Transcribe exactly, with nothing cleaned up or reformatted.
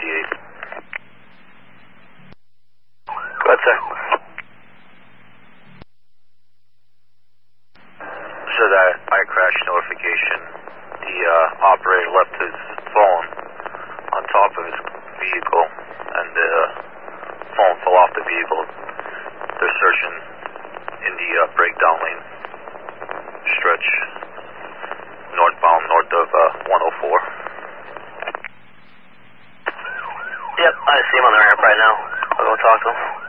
eight. Go ahead, sir. So that I crash notification, the uh, operator left his phone on top of his vehicle, and the phone fell off the vehicle. They're searching in the uh, breakdown lane stretch, northbound, north of uh, one oh four. Yep, I see him on the ramp right now. I'll go talk to him.